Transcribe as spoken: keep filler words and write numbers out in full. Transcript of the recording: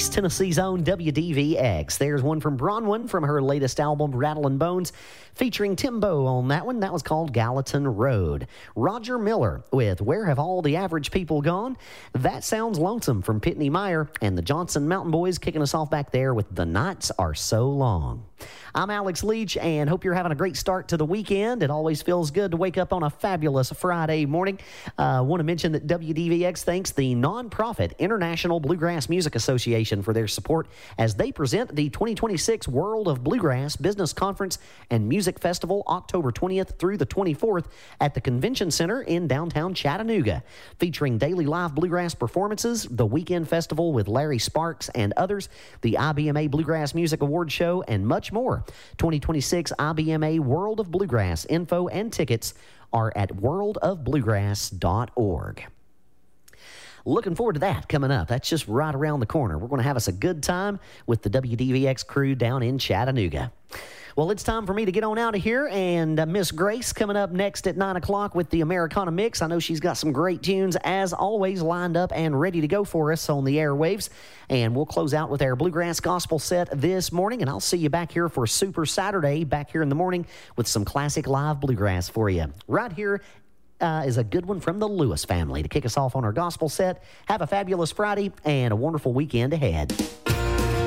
East Tennessee's own W D V X. There's one from Bronwyn from her latest album, Rattlin' Bones, featuring Timbo on that one. That was called Gallatin Road. Roger Miller with Where Have All the Average People Gone? That Sounds Lonesome from Pitney Meyer, and the Johnson Mountain Boys kicking us off back there with The Nights Are So Long. I'm Alex Leach, and hope you're having a great start to the weekend. It always feels good to wake up on a fabulous Friday morning. I uh, want to mention that W D V X thanks the nonprofit International Bluegrass Music Association for their support as they present the twenty twenty-six World of Bluegrass Business Conference and Music Festival October twentieth through the twenty-fourth at the Convention Center in downtown Chattanooga. Featuring daily live bluegrass performances, the weekend festival with Larry Sparks and others, the I B M A Bluegrass Music Award Show, and much more. twenty twenty-six I B M A World of Bluegrass info and tickets are at world of bluegrass dot org. Looking forward to that coming up. That's just right around the corner. We're going to have us a good time with the W D V X crew down in Chattanooga. Well, it's time for me to get on out of here, and uh, Miss Grace coming up next at nine o'clock with the Americana Mix. I know she's got some great tunes, as always, lined up and ready to go for us on the airwaves. And we'll close out with our Bluegrass Gospel set this morning, and I'll see you back here for Super Saturday, back here in the morning with some classic live bluegrass for you. Right here uh, is a good one from the Lewis family to kick us off on our gospel set. Have a fabulous Friday and a wonderful weekend ahead.